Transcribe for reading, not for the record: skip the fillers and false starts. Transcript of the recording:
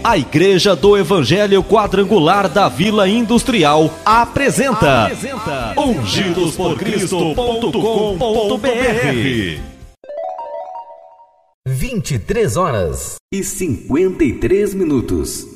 A Igreja do Evangelho Quadrangular da Vila Industrial apresenta ungidosporcristo.com.br. 23h53.